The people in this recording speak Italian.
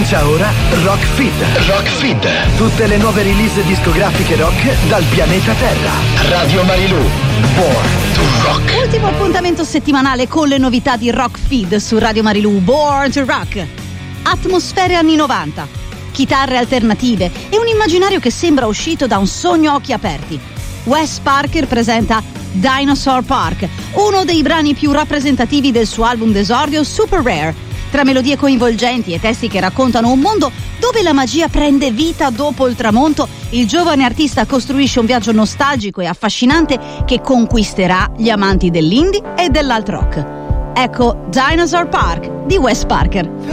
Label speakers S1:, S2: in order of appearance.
S1: Comincia ora Rock Feed. Rock Feed. Tutte le nuove release discografiche rock dal pianeta Terra. Radio Marilù. Born to Rock.
S2: Ultimo appuntamento settimanale con le novità di Rock Feed su Radio Marilù. Born to Rock. Atmosfere anni 90, chitarre alternative e un immaginario che sembra uscito da un sogno a occhi aperti. Wes Parker presenta Dinosaur Park, uno dei brani più rappresentativi del suo album d'esordio Super Rare. Tra melodie coinvolgenti e testi che raccontano un mondo dove la magia prende vita dopo il tramonto, il giovane artista costruisce un viaggio nostalgico e affascinante che conquisterà gli amanti dell'indie e dell'alt rock. Ecco Dinosaur Park di Wes Parker.